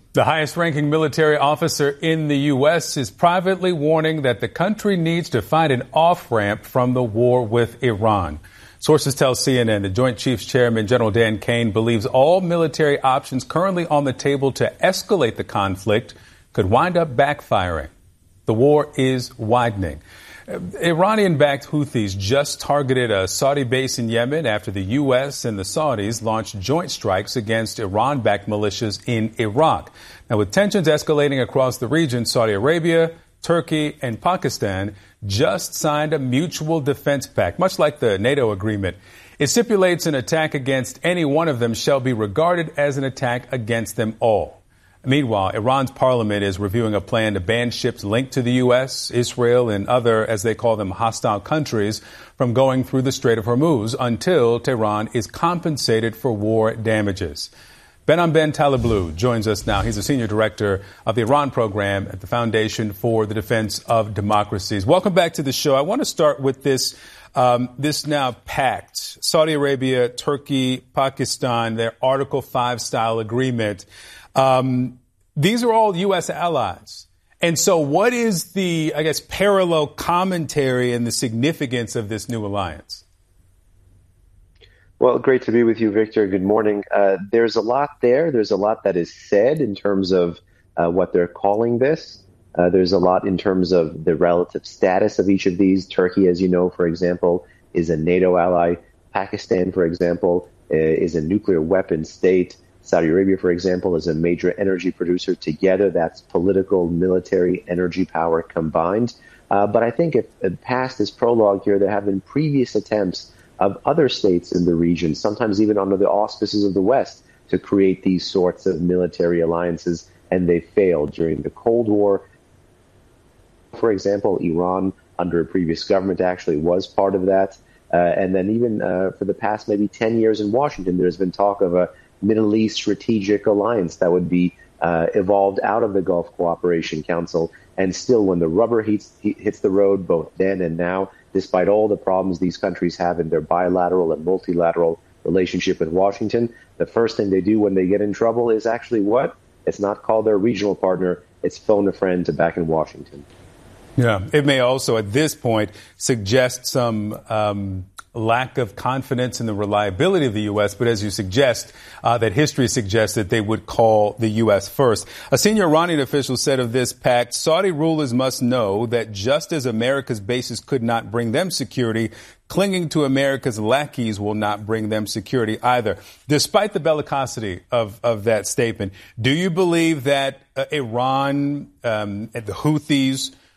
The highest-ranking military officer in the U.S. is privately warning that the country needs to find an off-ramp from the war with Iran. Sources tell CNN the Joint Chiefs Chairman General Dan Kane believes all military options currently on the table to escalate the conflict could wind up backfiring. The war is widening. Iranian-backed Houthis just targeted a Saudi base in Yemen after the U.S. and the Saudis launched joint strikes against Iran-backed militias in Iraq. Now, with tensions escalating across the region, Saudi Arabia, Turkey, and Pakistan just signed a mutual defense pact, much like the NATO agreement. It stipulates an attack against any one of them shall be regarded as an attack against them all. Meanwhile, Iran's parliament is reviewing a plan to ban ships linked to the U.S., Israel, and other, as they call them, hostile countries from going through the Strait of Hormuz until Tehran is compensated for war damages. Behnam Ben Taleblu joins us now. He's a senior director of the Iran program at the Foundation for the Defense of Democracies. Welcome back to the show. I want to start with this now pact, Saudi Arabia, Turkey, Pakistan, their Article 5 style agreement. These are all U.S. allies. And so what is the, parallel commentary and the significance of this new alliance? Well, great to be with you, Victor. Good morning. There's a lot there. There's a lot that is said in terms of what they're calling this. There's a lot in terms of the relative status of each of these. Turkey, as you know, for example, is a NATO ally. Pakistan, for example, is a nuclear weapon state. Saudi Arabia, for example, is a major energy producer. Together, that's political, military, energy power combined. But I think if past this prologue here, there have been previous attempts of other states in the region, sometimes even under the auspices of the West, to create these sorts of military alliances, and they failed during the Cold War. For example, Iran, under a previous government, actually was part of that. And then even for the past maybe 10 years in Washington, there's been talk of a Middle East strategic alliance that would be evolved out of the Gulf Cooperation Council. And still, when the rubber hits the road, both then and now, despite all the problems these countries have in their bilateral and multilateral relationship with Washington, the first thing they do when they get in trouble is actually what? It's not call their regional partner. It's phone a friend to back in Washington. Yeah, it may also at this point suggest some lack of confidence in the reliability of the U.S., but as you suggest, that history suggests that they would call the U.S. first. A senior Iranian official said of this pact, Saudi rulers must know that just as America's bases could not bring them security, clinging to America's lackeys will not bring them security either. Despite the bellicosity of that statement, do you believe that Iran, the Houthis,